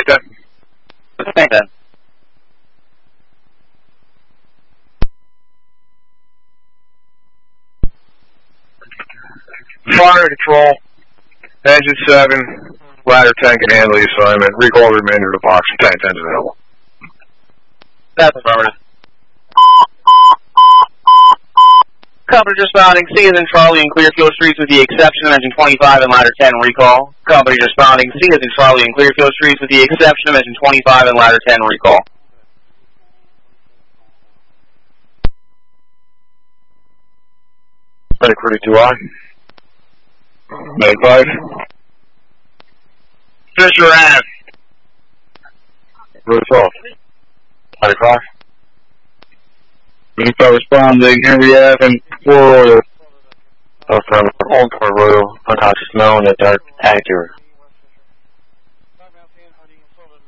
10. Tank 10. Fire control. Engine 7. Ladder tank and handle the assignment. Recall the remainder of the box. Tank 10's available. That's affirmative. Company responding, C is in Charlie and Clearfield Streets with the exception of engine 25 and ladder 10 recall. Company responding, C is in Charlie and Clearfield Streets with the exception of engine 25 and ladder 10 recall. Medic 42I. Medic 5. Fisher Ave. Roof off. Medic 5. Medic 5 responding, Henry Ave and 4 Royal. From Old Car Royal, unconscious known at dark actor.